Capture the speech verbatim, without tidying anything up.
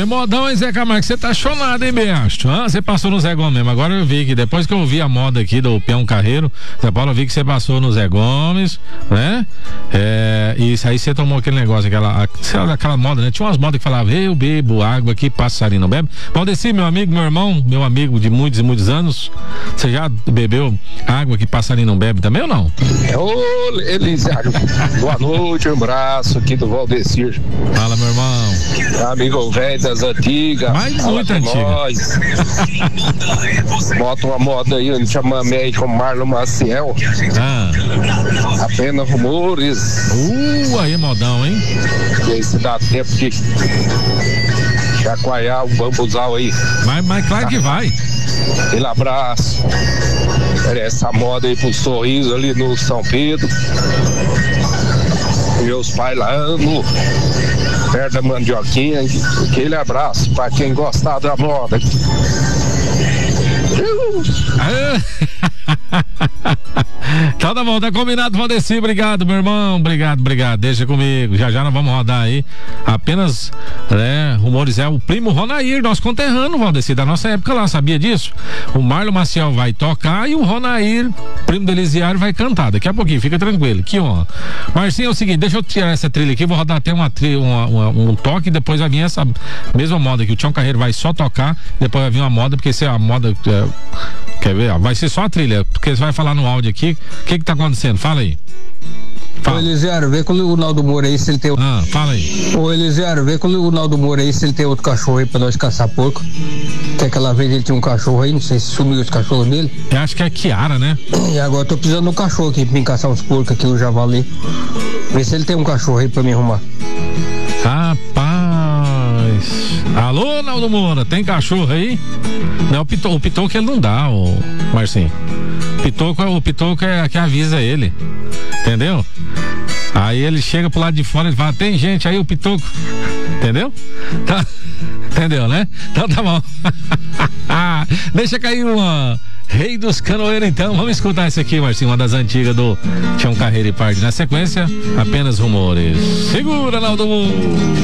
modão, hein, Zé Camargo? Você tá chonado, hein, Beasto? Você passou no Zé Gomes mesmo. Agora eu vi que depois que eu vi a moda aqui do Peão Carreiro, Zé Paulo, eu vi que você passou no Zé Gomes, né? É, e isso aí você tomou aquele negócio, aquela, aquela moda, né? Tinha umas modas que falavam, eu bebo água que passarinho não bebe. Valdeci, meu amigo, meu irmão, meu amigo de muitos e muitos anos, você já bebeu água que passarinho não bebe também ou não? Ô, Elisiário, boa noite, um abraço aqui do Valdecir. Fala, meu irmão. Amigo velho das antigas. Mas muito antiga. Nós. Bota uma moda aí, onde chama médico Marlon Maciel. Ah. Apenas rumores. Uh, aí modão, hein? E aí se dá tempo de chacoalhar o bambuzal aí. Mas, mas claro que vai. Aquele abraço. Essa moda aí pro sorriso ali no São Pedro. Meus pais lá amo. Perto da mandioquinha. Aquele abraço pra quem gostar da moda. Então tá bom, tá combinado, Valdeci, obrigado, meu irmão, obrigado, obrigado, deixa comigo, já já nós vamos rodar aí, apenas, né, rumores, é o primo Ronair, nosso conterrâneo, Valdeci, da nossa época lá, sabia disso? O Marlon Maciel vai tocar e o Ronair, primo do Elisiário, vai cantar, daqui a pouquinho, fica tranquilo, que honra. Marcinho, é o seguinte, deixa eu tirar essa trilha aqui, vou rodar até uma trilha, uma, uma, um toque, depois vai vir essa mesma moda que o Tião Carreiro vai só tocar, depois vai vir uma moda, porque se é a moda, é, quer ver, vai ser só a trilha, porque você vai falar no áudio aqui, o que que tá acontecendo? Fala aí. Fala. Ô Elisiário, vê com o Naldo Moura aí se ele tem. Ah, fala aí. Ô Elisiário, vê com o Naldo Moura aí se ele tem outro cachorro aí pra nós caçar porco. Que aquela vez ele tinha um cachorro aí, não sei se sumiu os cachorros dele. Eu acho que é Kiara, né? E agora eu tô precisando de um cachorro aqui pra mim caçar uns porcos aqui no Javali. Vê se ele tem um cachorro aí pra me arrumar. Rapaz. Alô, Naldo Moura, tem cachorro aí? Não, o Pitoco, o Pitoco ele não dá, ô Marcinho. Pitoco, o Pitoco é que avisa ele, entendeu? Aí ele chega pro lado de fora e fala, tem gente aí, o Pitoco, entendeu? Tá, entendeu, né? Então tá bom. Deixa cair uma Rei dos Canoeiros, então, vamos escutar esse aqui, Marcinho, uma das antigas do Tião Carreiro e Pardi. Na sequência, apenas rumores. Segura, Naldo.